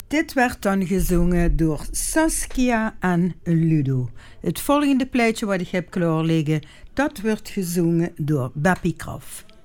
Dit werd dan gezongen door Saskia en Ludo. Het volgende plaatje wat ik heb klaar liggen, dat wordt gezongen door Beppie Kraf.